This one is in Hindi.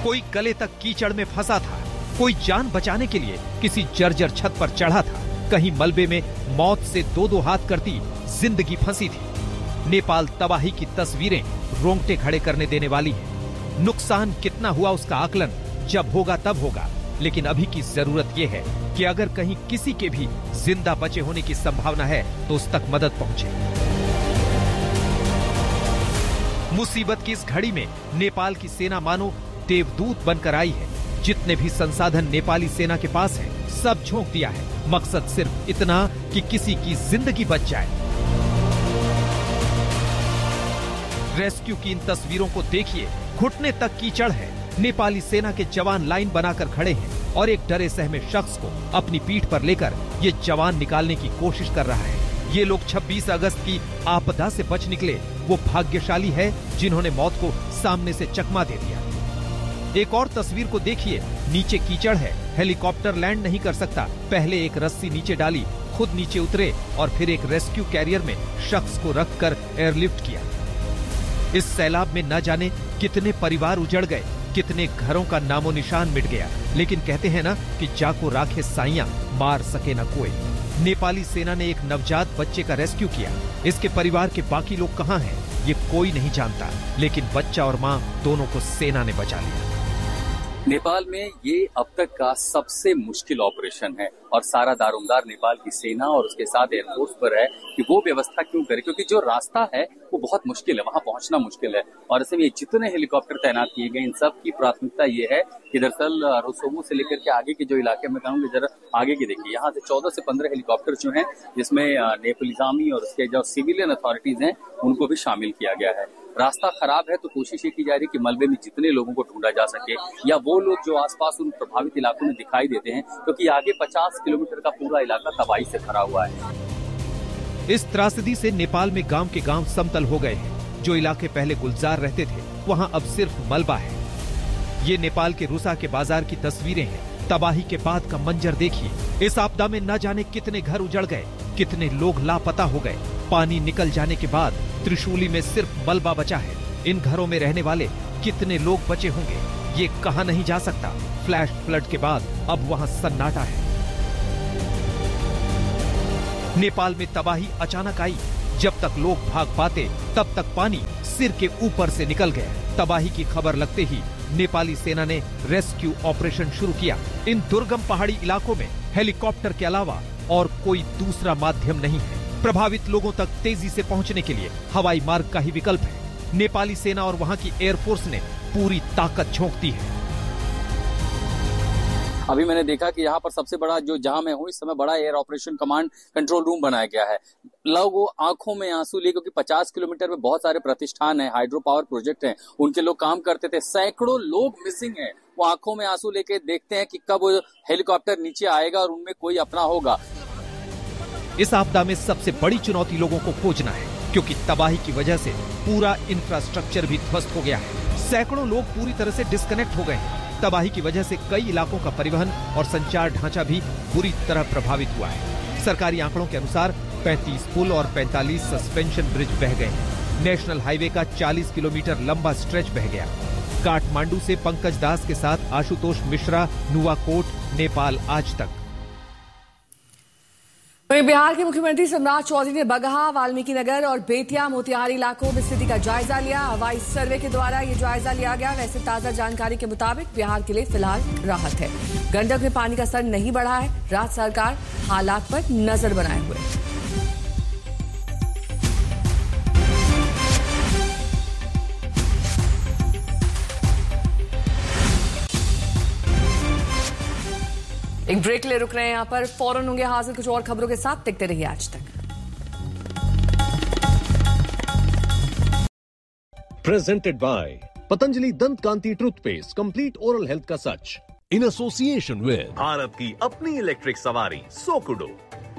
कोई गले तक कीचड़ में फंसा था, कोई जान बचाने के लिए किसी जर्जर छत पर चढ़ा था, कहीं मलबे में मौत से दो दो हाथ करती जिंदगी फंसी थी। नेपाल तबाही की तस्वीरें रोंगटे खड़े करने देने वाली हैं। नुकसान कितना हुआ उसका आकलन जब होगा तब होगा, लेकिन अभी की जरूरत यह है कि अगर कहीं किसी के भी जिंदा बचे होने की संभावना है तो उस तक मदद पहुंचे। मुसीबत की इस घड़ी में नेपाल की सेना मानो देवदूत बनकर आई है। जितने भी संसाधन नेपाली सेना के पास है सब झोंक दिया है, मकसद सिर्फ इतना कि किसी की जिंदगी बच जाए। रेस्क्यू की इन तस्वीरों को देखिए, घुटने तक कीचड़ है। नेपाली सेना के जवान लाइन बनाकर खड़े हैं और एक डरे सहमे शख्स को अपनी पीठ पर लेकर ये जवान निकालने की कोशिश कर रहा है। ये लोग 26 अगस्त की आपदा से बच निकले, वो भाग्यशाली है जिन्होंने मौत को सामने से चकमा दे दिया। एक और तस्वीर को देखिए, नीचे कीचड़ है, हेलीकॉप्टर लैंड नहीं कर सकता। पहले एक रस्सी नीचे डाली, खुद नीचे उतरे और फिर एक रेस्क्यू कैरियर में शख्स को रखकर एयरलिफ्ट किया। इस सैलाब में न जाने कितने परिवार उजड़ गए, कितने घरों का नामो निशान मिट गया, लेकिन कहते हैं ना कि जाको राखे साइयां, मार सके न कोई। नेपाली सेना ने एक नवजात बच्चे का रेस्क्यू किया। इसके परिवार के बाकी लोग कहां हैं ये कोई नहीं जानता, लेकिन बच्चा और मां दोनों को सेना ने बचा लिया। नेपाल में ये अब तक का सबसे मुश्किल ऑपरेशन है और सारा दारोमदार नेपाल की सेना और उसके साथ एयरफोर्स पर है कि वो व्यवस्था क्यों करे, क्योंकि जो रास्ता है वो बहुत मुश्किल है, वहां पहुंचना मुश्किल है। और ऐसे में जितने हेलीकॉप्टर तैनात किए गए, इन सब की प्राथमिकता ये है कि दरअसल रोसोमो से लेकर के आगे के जो इलाके में कहूँगी, जरा आगे की देखिए, यहाँ से 14 से 15 हेलीकॉप्टर जो हैं, जिसमें नेपाली आर्मी और उसके जो सिविलियन अथॉरिटीज हैं उनको भी शामिल किया गया है। रास्ता खराब है तो कोशिश ये की जा रही है कि मलबे में जितने लोगों को ढूंढा जा सके या वो लोग जो आसपास उन प्रभावित इलाकों में दिखाई देते हैं, क्योंकि आगे 50 किलोमीटर का पूरा इलाका तबाही से भरा हुआ है। इस त्रासदी से नेपाल में गांव के गांव समतल हो गए हैं। जो इलाके पहले गुलजार रहते थे वहां अब सिर्फ मलबा है। ये नेपाल के रुसा के बाजार की तस्वीरें हैं। तबाही के बाद का मंजर देखिए। इस आपदा में न जाने कितने घर उजड़ गए, कितने लोग लापता हो गए। पानी निकल जाने के बाद त्रिशूली में सिर्फ मलबा बचा है। इन घरों में रहने वाले कितने लोग बचे होंगे ये कहा नहीं जा सकता। फ्लैश फ्लड के बाद अब वहां सन्नाटा है। नेपाल में तबाही अचानक आई। जब तक लोग भाग पाते तब तक पानी सिर के ऊपर से निकल गया। तबाही की खबर लगते ही नेपाली सेना ने रेस्क्यू ऑपरेशन शुरू किया। इन दुर्गम पहाड़ी इलाकों में हेलीकॉप्टर के अलावा और कोई दूसरा माध्यम नहीं है। प्रभावित लोगों तक तेजी से पहुंचने के लिए हवाई मार्ग का ही विकल्प है। नेपाली सेना और वहां की एयरफोर्स ने पूरी ताकत झोंक दी है। अभी मैंने देखा कि यहाँ पर सबसे बड़ा जो जहां मैं हूँ इस समय बड़ा air operation command control room बनाया गया है। लोग आंखों में आंसू लिए, क्योंकि 50 किलोमीटर में बहुत सारे प्रतिष्ठान है, हाइड्रो पावर प्रोजेक्ट हैं, उनके लोग काम करते थे। सैकड़ों लोग मिसिंग हैं। वो आंखों में आंसू लेके देखते हैं कि कब हेलीकॉप्टर नीचे आएगा और उनमें कोई अपना होगा। इस आपदा में सबसे बड़ी चुनौती लोगों को खोजना है, क्योंकि तबाही की वजह से पूरा इंफ्रास्ट्रक्चर भी ध्वस्त हो गया है। सैकड़ों लोग पूरी तरह से डिस्कनेक्ट हो गए हैं। तबाही की वजह से कई इलाकों का परिवहन और संचार ढांचा भी बुरी तरह प्रभावित हुआ है। सरकारी आंकड़ों के अनुसार 35 पुल और 45 सस्पेंशन ब्रिज बह गए हैं। नेशनल हाईवे का 40 किलोमीटर लंबा स्ट्रेच बह गया। काठमांडू से पंकज दास के साथ आशुतोष मिश्रा, नुवाकोट, नेपाल आज तक। वहीं बिहार के मुख्यमंत्री सम्राट चौधरी ने बगहा, वाल्मीकि नगर और बेतिया, मोतिहारी इलाकों में स्थिति का जायजा लिया। हवाई सर्वे के द्वारा ये जायजा लिया गया। वैसे ताजा जानकारी के मुताबिक बिहार के लिए फिलहाल राहत है। गंडक में पानी का स्तर नहीं बढ़ा है। राज्य सरकार हालात पर नजर बनाए हुए है। एक ब्रेक ले रुक रहे हैं यहाँ पर, फौरन होंगे हाजिर कुछ और खबरों के साथ। देखते रहिए आज तक। प्रेजेंटेड बाय पतंजलि दंत कांति टूथपेस्ट, कंप्लीट ओरल हेल्थ का सच, इन एसोसिएशन विद भारत की अपनी इलेक्ट्रिक सवारी सोकुडो।